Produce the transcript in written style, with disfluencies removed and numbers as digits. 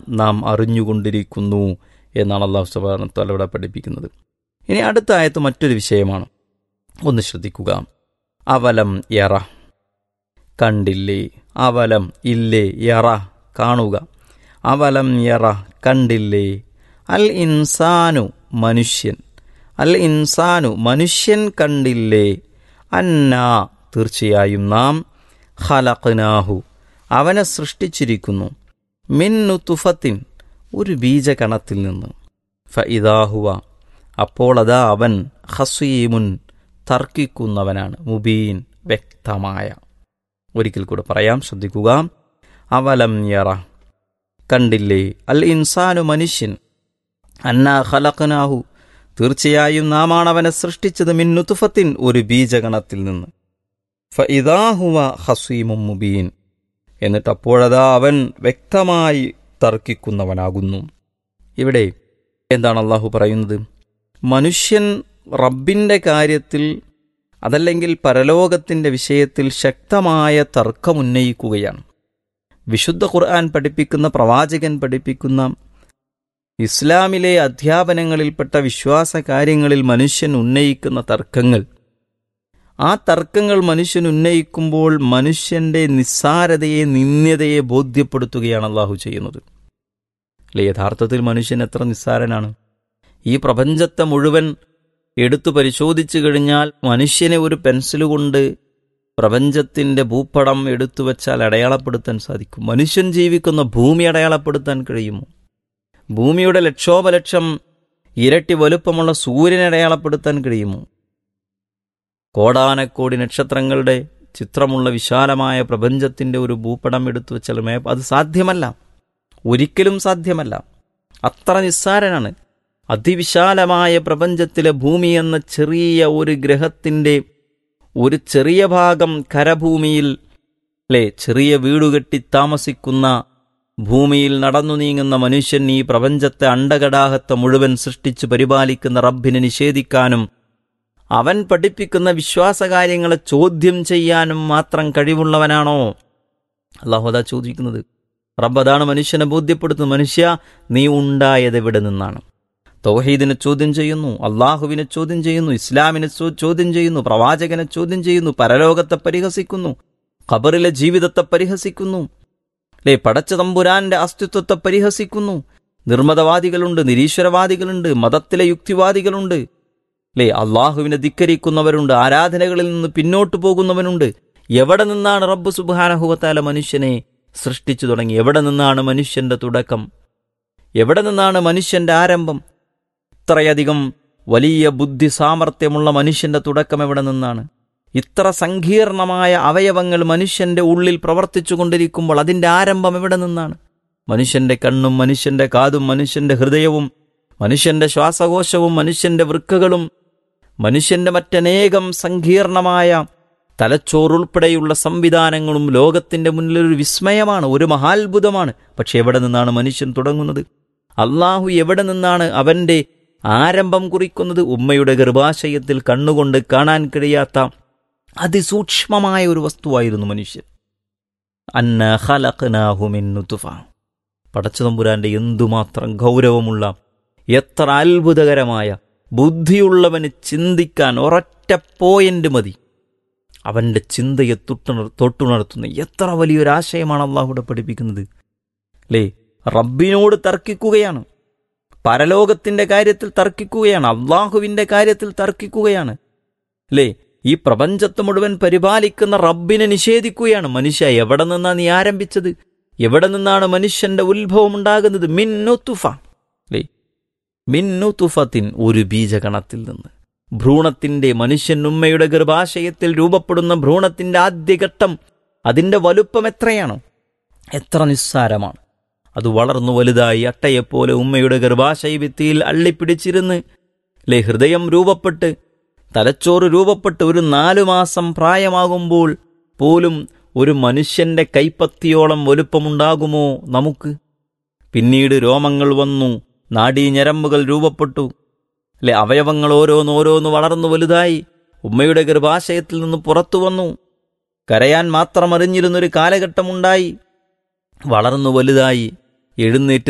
നാം അറിഞ്ഞുകൊണ്ടിരിക്കുന്നു എന്നാണ് അല്ലാഹു സുബ്ഹാനഹു വ തആല ഇവിടെ പഠിപ്പിക്കുന്നത്. ഇനി അടുത്ത ആയത്ത് മറ്റൊരു വിഷയമാണ്. ഒന്ന് ശ്രദ്ധിക്കുക. അവലം യറ, കണ്ടില്ലേ. അവലം ഇല്ലേ, യറ കാണുക. അവലം യറ കണ്ടില്ലേ. അൽ ഇൻസാനു മനുഷ്യൻ, അൽ ഇൻസാനു മനുഷ്യൻ കണ്ടില്ലേ. അന്നാ തീർച്ചയായും നാം ഖലഖ്നാഹു അവനെ സൃഷ്ടിച്ചിരിക്കുന്നു. മിൻ നുത്ഫത്തിൻ ഒരു ബീജകണത്തിൽ നിന്ന്. ഫഇദാ ഹുവ അപ്പോൾ അതാ അവൻ ഖസീമുൻ തർക്കിക്കുന്നവനാണ്, മുബീൻ വ്യക്തമായ. ഒരിക്കൽ കൂടെ പറയാം, ശ്രദ്ധിക്കുക. അവലം യറ കണ്ടില്ലേ. അൽ ഇൻസാനു മനുഷ്യൻ. അന്നാ ഖലഖ്നാഹു തീർച്ചയായും നാമാണ് അവനെ സൃഷ്ടിച്ചത്. മിൻ നുത്ഫത്തിൻ ഒരു ബീജകണത്തിൽ നിന്ന്. ഫഇദാ ഹുവ ഖസീമുൻ മുബീൻ എന്നിട്ട് അപ്പോഴതാ അവൻ വ്യക്തമായി തർക്കിക്കുന്നവനാകുന്നു. ഇവിടെ എന്താണ് അള്ളാഹു പറയുന്നത്? മനുഷ്യൻ റബ്ബിൻ്റെ കാര്യത്തിൽ അതല്ലെങ്കിൽ പരലോകത്തിൻ്റെ വിഷയത്തിൽ ശക്തമായ തർക്കമുന്നയിക്കുകയാണ്. വിശുദ്ധ ഖുർആൻ പഠിപ്പിക്കുന്ന, പ്രവാചകൻ പഠിപ്പിക്കുന്ന ഇസ്ലാമിലെ അധ്യാപനങ്ങളിൽപ്പെട്ട വിശ്വാസ കാര്യങ്ങളിൽ മനുഷ്യൻ ഉന്നയിക്കുന്ന തർക്കങ്ങൾ, ആ തർക്കങ്ങൾ മനുഷ്യൻ ഉന്നയിക്കുമ്പോൾ മനുഷ്യൻ്റെ നിസ്സാരതയെ, നിന്ദ്യതയെ ബോധ്യപ്പെടുത്തുകയാണ് അള്ളാഹു ചെയ്യുന്നത്. അല്ലെ, യഥാർത്ഥത്തിൽ മനുഷ്യൻ എത്ര നിസ്സാരനാണ്. ഈ പ്രപഞ്ചത്തെ മുഴുവൻ എടുത്തു പരിശോധിച്ചു കഴിഞ്ഞാൽ മനുഷ്യനെ ഒരു പെൻസിലുകൊണ്ട് പ്രപഞ്ചത്തിൻ്റെ ഭൂപടം എടുത്തു വച്ചാൽ അടയാളപ്പെടുത്താൻ സാധിക്കും. മനുഷ്യൻ ജീവിക്കുന്ന ഭൂമി അടയാളപ്പെടുത്താൻ കഴിയുമോ? ഭൂമിയുടെ ലക്ഷോപലക്ഷം ഇരട്ടി വലുപ്പമുള്ള സൂര്യനെ അടയാളപ്പെടുത്താൻ കഴിയുമോ? കോടാനക്കോടി നക്ഷത്രങ്ങളുടെ ചിത്രമുള്ള വിശാലമായ പ്രപഞ്ചത്തിൻ്റെ ഒരു ഭൂപടം എടുത്തു വച്ചാൽ അത് സാധ്യമല്ല, ഒരിക്കലും സാധ്യമല്ല. അത്ര നിസ്സാരനാണ്. അതിവിശാലമായ പ്രപഞ്ചത്തിലെ ഭൂമി എന്ന ചെറിയ ഒരു ഗ്രഹത്തിൻ്റെ ഒരു ചെറിയ ഭാഗം കരഭൂമിയിൽ, അല്ലേ, ചെറിയ വീടുകെട്ടി താമസിക്കുന്ന ഭൂമിയിൽ നടന്നു നീങ്ങുന്ന മനുഷ്യൻ ഈ പ്രപഞ്ചത്തെ അണ്ടകടാഹത്തെ മുഴുവൻ സൃഷ്ടിച്ചു പരിപാലിക്കുന്ന റബ്ബിനെ നിഷേധിക്കാനും അവൻ പഠിപ്പിക്കുന്ന വിശ്വാസകാര്യങ്ങളെ ചോദ്യം ചെയ്യാനും മാത്രം കഴിവുള്ളവനാണോ? അല്ലാഹു അതാ ചോദിക്കുന്നത്. റബ്ബ് അതാണ് മനുഷ്യനെ ബോധ്യപ്പെടുത്തുന്നത്. മനുഷ്യ, നീ ഉണ്ടായത് എവിടെ നിന്നാണ്? തൗഹീദിനെ ചോദ്യം ചെയ്യുന്നു, അള്ളാഹുവിനെ ചോദ്യം ചെയ്യുന്നു, ഇസ്ലാമിനെ ചോദ്യം ചെയ്യുന്നു, പ്രവാചകനെ ചോദ്യം ചെയ്യുന്നു, പരലോകത്തെ പരിഹസിക്കുന്നു, ഖബറിലെ ജീവിതത്തെ പരിഹസിക്കുന്നു, അല്ലേ, പടച്ച തമ്പുരാന്റെ അസ്തിത്വത്തെ പരിഹസിക്കുന്നു. നിർമ്മതവാദികളുണ്ട്, നിരീശ്വരവാദികളുണ്ട്, മതത്തിലെ യുക്തിവാദികളുണ്ട്, അല്ലേ, അള്ളാഹുവിനെ ധിക്കരിക്കുന്നവരുണ്ട്, ആരാധനകളിൽ നിന്ന് പിന്നോട്ടു പോകുന്നവനുണ്ട്. എവിടെ നിന്നാണ് റബ്ബ് സുബ്ഹാനഹു വ തആല മനുഷ്യനെ സൃഷ്ടിച്ചു തുടങ്ങി? എവിടെ നിന്നാണ് മനുഷ്യന്റെ തുടക്കം? എവിടെ നിന്നാണ് മനുഷ്യന്റെ ആരംഭം? ഇത്രയധികം വലിയ ബുദ്ധി സാമർഥ്യമുള്ള മനുഷ്യന്റെ തുടക്കം എവിടെ നിന്നാണ്? ഇത്ര സങ്കീർണമായ അവയവങ്ങൾ മനുഷ്യന്റെ ഉള്ളിൽ പ്രവർത്തിച്ചു കൊണ്ടിരിക്കുമ്പോൾ അതിൻ്റെ ആരംഭം എവിടെ നിന്നാണ്? മനുഷ്യന്റെ കണ്ണും മനുഷ്യന്റെ കാതും മനുഷ്യന്റെ ഹൃദയവും മനുഷ്യന്റെ ശ്വാസകോശവും മനുഷ്യന്റെ വൃക്കകളും മനുഷ്യന്റെ മറ്റനേകം സങ്കീർണമായ തലച്ചോറുൾപ്പെടെയുള്ള സംവിധാനങ്ങളും ലോകത്തിന്റെ മുന്നിലൊരു വിസ്മയമാണ്, ഒരു മഹാത്ഭുതമാണ്. പക്ഷെ എവിടെ നിന്നാണ് മനുഷ്യൻ തുടങ്ങുന്നത്? അള്ളാഹു എവിടെ നിന്നാണ് അവന്റെ ആരംഭം കുറിക്കുന്നത്? ഉമ്മയുടെ ഗർഭാശയത്തിൽ കണ്ണുകൊണ്ട് കാണാൻ കഴിയാത്ത അതിസൂക്ഷ്മമായ ഒരു വസ്തുവായിരുന്നു മനുഷ്യൻ. അന്നാ ഖലഖ്നാഹു മിൻ നുത്ഫ. പടച്ചതമ്പുരാന്റെ എന്തുമാത്രം ഗൗരവമുള്ള, എത്ര അത്ഭുതകരമായ, ബുദ്ധിയുള്ളവന് ചിന്തിക്കാൻ ഒരൊറ്റ പോയിന്റ് മതി. അവന്റെ ചിന്തയെ തൊട്ടുണർത്തുന്ന എത്ര വലിയൊരാശയമാണ് അള്ളാഹുടെ പഠിപ്പിക്കുന്നത്. അല്ലേ, റബ്ബിനോട് തർക്കിക്കുകയാണ്, പരലോകത്തിന്റെ കാര്യത്തിൽ തർക്കിക്കുകയാണ്, അള്ളാഹുവിന്റെ കാര്യത്തിൽ തർക്കിക്കുകയാണ്. അല്ലേ, ഈ പ്രപഞ്ചത്തെ മുഴുവൻ പരിപാലിക്കുന്ന റബ്ബിനെ നിഷേധിക്കുകയാണ്. മനുഷ്യ, എവിടെ നിന്നാണ് നീ ആരംഭിച്ചത്? എവിടെ നിന്നാണ് മനുഷ്യന്റെ ഉത്ഭവം ഉണ്ടാകുന്നത്? മിൻ നുത്ഫ. അല്ലേ, മിൻ നുത്ഫത്തിൻ ഒരു ബീജകണത്തിൽ നിന്ന്. ഭ്രൂണത്തിന്റെ, മനുഷ്യൻ ഉമ്മയുടെ ഗർഭാശയത്തിൽ രൂപപ്പെടുന്ന ഭ്രൂണത്തിന്റെ ആദ്യഘട്ടം, അതിന്റെ വലുപ്പം എത്രയാണ്? എത്ര നിസ്സാരമാണ്. അത് വളർന്നു വലുതായി അട്ടയെപ്പോലെ ഉമ്മയുടെ ഗർഭാശയഭിത്തിയിൽ അള്ളിപ്പിടിച്ചിരുന്ന്, അല്ലേ, ഹൃദയം രൂപപ്പെട്ട്, തലച്ചോറ് രൂപപ്പെട്ട്, ഒരു 4 മാസം പ്രായമാകുമ്പോൾ പോലും ഒരു മനുഷ്യന്റെ കൈപ്പത്തിയോളം വലുപ്പമുണ്ടാകുമോ നമുക്ക്? പിന്നീട് രോമങ്ങൾ വന്നു, നാഡീഞരമ്പുകൾ രൂപപ്പെട്ടു, അല്ലെ, അവയവങ്ങൾ ഓരോന്നോരോന്ന് വളർന്നു വലുതായി ഉമ്മയുടെ ഗർഭാശയത്തിൽ നിന്ന് പുറത്തു വന്നു. കരയാൻ മാത്രം അറിഞ്ഞിരുന്നൊരു കാലഘട്ടമുണ്ടായി. വളർന്നു വലുതായി എഴുന്നേറ്റ്